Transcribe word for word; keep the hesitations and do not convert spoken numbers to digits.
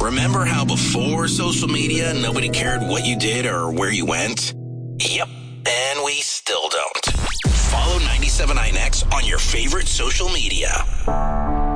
Remember how before social media, nobody cared what you did or where you went? Yep, and we still don't. Follow ninety-seven point nine X on your favorite social media.